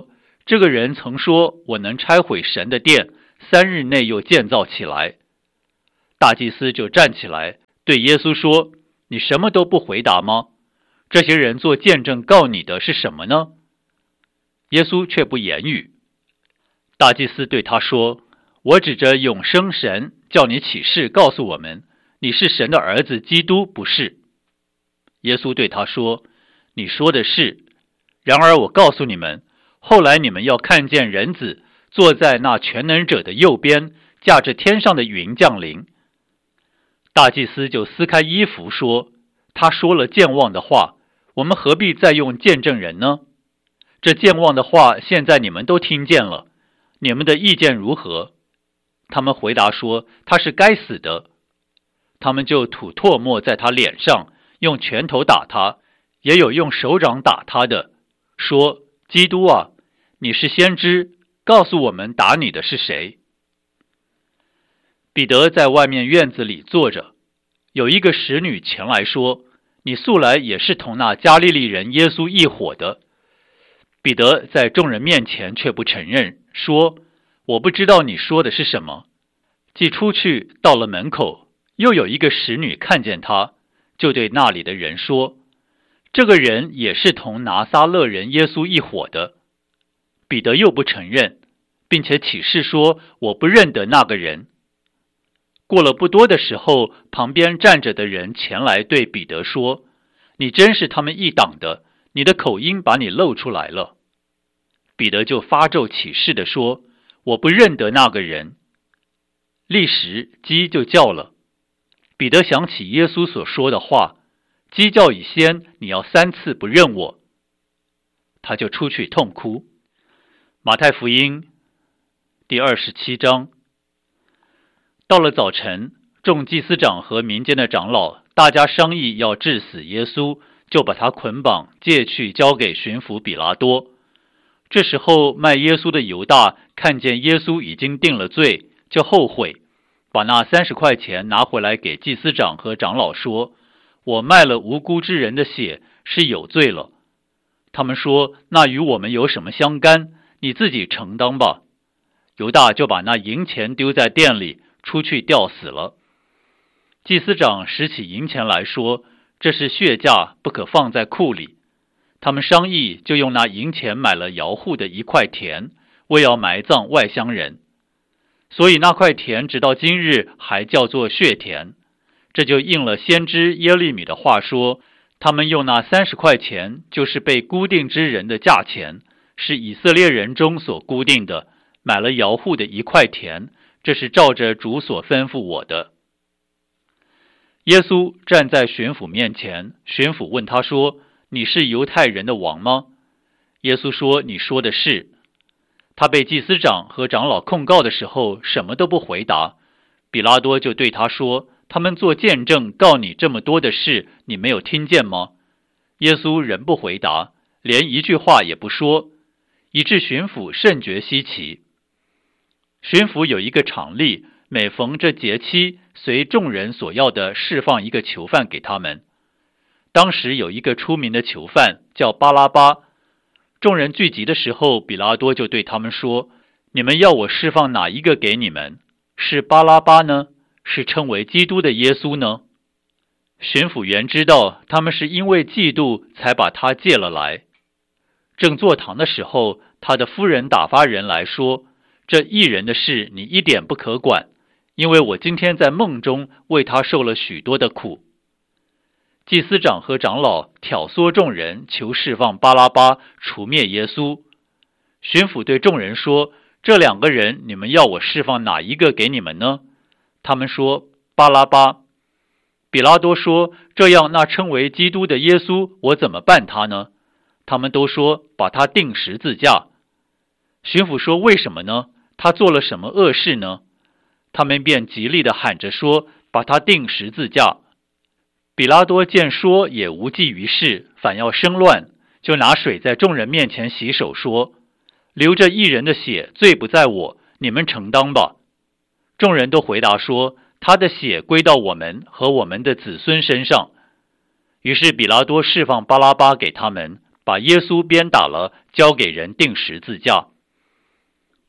这个人曾说，我能拆毁神的殿，3日内又建造起来。大祭司就站起来对耶稣说，你什么都不回答吗？这些人做见证告你的是什么呢？耶稣却不言语。大祭司对他说，我指着永生神叫你起誓告诉我们，你是神的儿子基督，不是？耶稣对他说，你说的是，然而我告诉你们，后来你们要看见人子坐在那全能者的右边，驾着天上的云降临。大祭司就撕开衣服说，他说了健忘的话，我们何必再用见证人呢？这健忘的话现在你们都听见了，你们的意见如何？他们回答说，他是该死的。他们就吐唾沫在他脸上，用拳头打他，也有用手掌打他的，说，基督啊，你是先知，告诉我们打你的是谁？彼得在外面院子里坐着，有一个使女前来说，你素来也是同那加利利人耶稣一伙的。彼得在众人面前却不承认，说，我不知道你说的是什么。既出去到了门口，又有一个使女看见他，就对那里的人说，这个人也是同拿撒勒人耶稣一伙的。彼得又不承认，并且起誓说，我不认得那个人。过了不多的时候，旁边站着的人前来对彼得说，你真是他们一党的，你的口音把你露出来了。彼得就发咒起誓地说，我不认得那个人。立时鸡就叫了。彼得想起耶稣所说的话，鸡叫以先，你要3次不认我。他就出去痛哭。马太福音第27章。到了早晨，众祭司长和民间的长老大家商议要治死耶稣，就把他捆绑借去交给巡抚比拉多。这时候卖耶稣的犹大看见耶稣已经定了罪，就后悔，把那30块钱拿回来给祭司长和长老说，我卖了无辜之人的血，是有罪了。他们说，那与我们有什么相干？你自己承担吧。犹大就把那银钱丢在店里，出去吊死了。祭司长拾起银钱来说，这是血价，不可放在库里。他们商议，就用那银钱买了窑户的1块田，为要埋葬外乡人。所以那块田直到今日还叫做血田。这就应了先知耶利米的话说，他们用那30块钱，就是被估定之人的价钱，是以色列人中所估定的，买了窑户的1块田，这是照着主所吩咐我的。耶稣站在巡抚面前，巡抚问他说，你是犹太人的王吗？耶稣说，你说的是。他被祭司长和长老控告的时候，什么都不回答。比拉多就对他说，他们做见证告你这么多的事，你没有听见吗？耶稣仍不回答，连一句话也不说，以致巡抚甚觉稀奇。巡抚有一个常例，每逢这节期，随众人所要的释放一个囚犯给他们。当时有一个出名的囚犯叫巴拉巴。众人聚集的时候，比拉多就对他们说，你们要我释放哪一个给你们？是巴拉巴呢？是称为基督的耶稣呢？巡抚原知道他们是因为嫉妒才把他借了来。正坐堂的时候，他的夫人打发人来说，这义人的事你一点不可管，因为我今天在梦中为他受了许多的苦。祭司长和长老挑唆众人，求释放巴拉巴，除灭耶稣。巡抚对众人说，这2个人你们要我释放哪一个给你们呢？他们说，巴拉巴。比拉多说，这样那称为基督的耶稣，我怎么办他呢？他们都说，把他钉十字架。巡抚说，为什么呢？他做了什么恶事呢？他们便极力地喊着说，把他钉十字架。比拉多见说也无济于事，反要生乱，就拿水在众人面前洗手，说，流着义人的血，罪不在我，你们承当吧。众人都回答说，他的血归到我们和我们的子孙身上。于是比拉多释放巴拉巴给他们，把耶稣鞭打了，交给人钉十字架。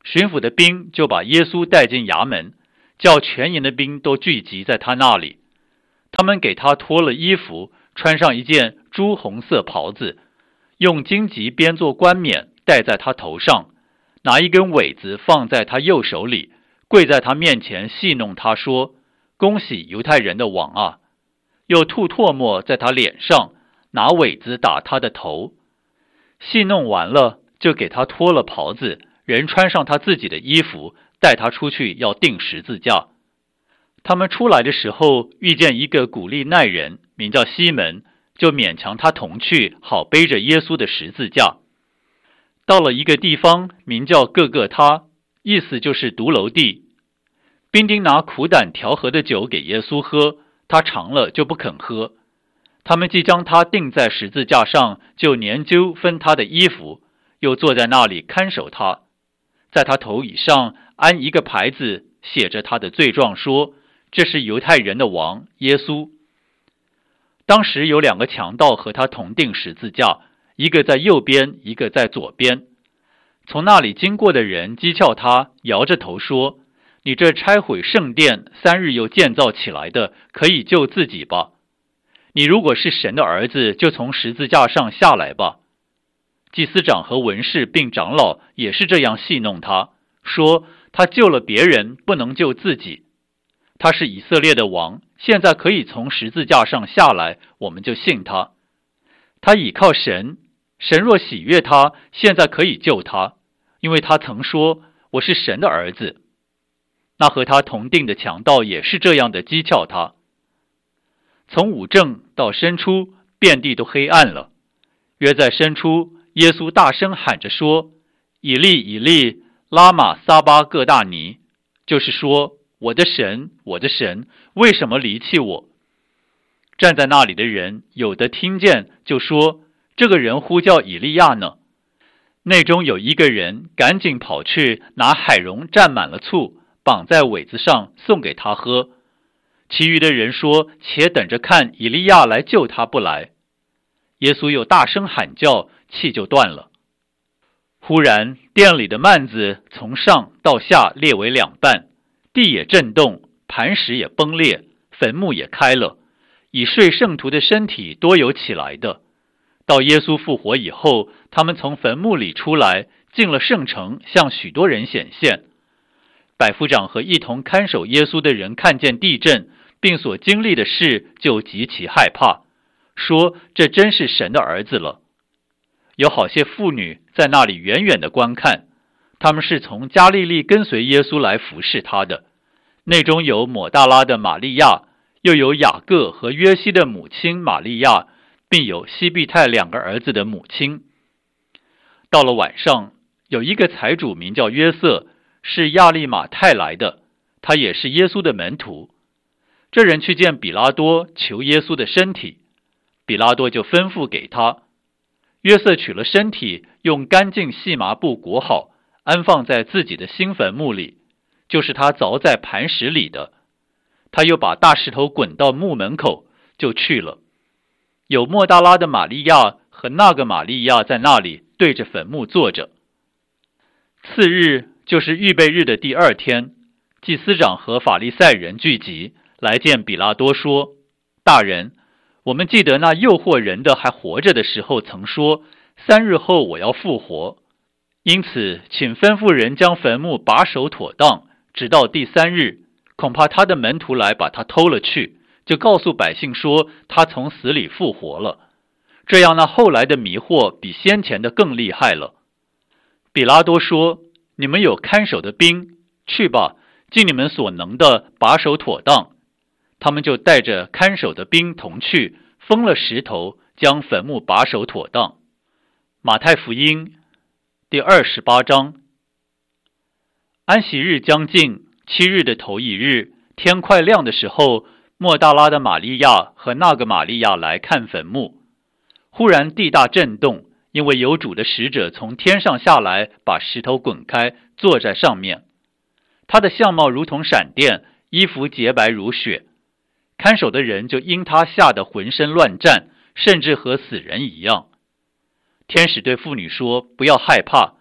巡抚的兵就把耶稣带进衙门，叫全营的兵都聚集在他那里。他们给他脱了衣服，穿上一件朱红色袍子，用荆棘编作冠冕戴在他头上，拿一根苇子放在他右手里，跪在他面前戏弄他说：恭喜犹太人的王啊！又吐唾沫在他脸上，拿苇子打他的头。戏弄完了，就给他脱了袍子，人穿上他自己的衣服，带他出去要钉十字架。他们出来的时候，遇见一个古利奈人，名叫西门，就勉强他同去，好背着耶稣的十字架。到了一个地方，名叫各各他，意思就是独楼地。兵丁拿苦胆调和的酒给耶稣喝，他尝了就不肯喝。他们既将他钉在十字架上，就研究分他的衣服，又坐在那里看守他。在他头以上安一个牌子，写着他的罪状，说：这是犹太人的王耶稣。当时有2个强盗和他同钉十字架，一个在右边，一个在左边。从那里经过的人讥诮他，摇着头说：你这拆毁圣殿3日又建造起来的，可以救自己吧。你如果是神的儿子，就从十字架上下来吧。祭司长和文士并长老也是这样戏弄他，说他救了别人，不能救自己。他是以色列的王，现在可以从十字架上下来，我们就信他。他倚靠神，神若喜悦他，现在可以救他，因为他曾说：我是神的儿子。那和他同定的强盗也是这样的讥诮他。从午正到申初，遍地都黑暗了。约在申初，耶稣大声喊着说：以利以利，拉玛撒巴各大尼，就是说：我的神，我的神，为什么离弃我？站在那里的人有的听见，就说：这个人呼叫以利亚呢。内中有一个人赶紧跑去拿海蓉蘸满了醋，绑在苇子上送给他喝。其余的人说：且等着看以利亚来救他不来。耶稣又大声喊叫，气就断了。忽然殿里的幔子从上到下裂为2半，地也震动，磐石也崩裂，坟墓也开了，以睡圣徒的身体多有起来的。到耶稣复活以后，他们从坟墓里出来，进了圣城，向许多人显现。百夫长和一同看守耶稣的人看见地震，并所经历的事，就极其害怕，说：这真是神的儿子了。有好些妇女在那里远远的观看，他们是从加利利跟随耶稣来服侍他的。内中有抹大拉的玛利亚，又有雅各和约西的母亲玛利亚，并有西庇太2个儿子的母亲。到了晚上，有一个财主名叫约瑟，是亚利马太来的，他也是耶稣的门徒。这人去见比拉多，求耶稣的身体，比拉多就吩咐给他。约瑟取了身体，用干净细麻布裹好，安放在自己的新坟墓里，就是他凿在磐石里的。他又把大石头滚到墓门口，就去了。有抹大拉的玛利亚和那个玛利亚在那里对着坟墓坐着。次日，就是预备日的第2天，祭司长和法利赛人聚集，来见比拉多说：大人，我们记得那诱惑人的还活着的时候曾说：3日后我要复活。因此请吩咐人将坟墓把守妥当，直到第3日，恐怕他的门徒来把他偷了去，就告诉百姓说他从死里复活了。这样那后来的迷惑比先前的更厉害了。比拉多说：你们有看守的兵，去吧，尽你们所能的把守妥当。他们就带着看守的兵同去，封了石头，将坟墓把守妥当。马太福音第28章。安息日将近，7日的头一日，天快亮的时候，抹大拉的玛利亚和那个玛利亚来看坟墓。忽然地大震动，因为有主的使者从天上下来，把石头滚开，坐在上面。他的相貌如同闪电，衣服洁白如雪。看守的人就因他吓得浑身乱颤，甚至和死人一样。天使对妇女说：不要害怕，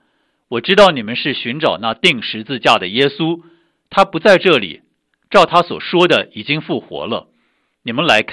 我知道你们是寻找那钉十字架的耶稣，他不在这里，照他所说的已经复活了。你们来看。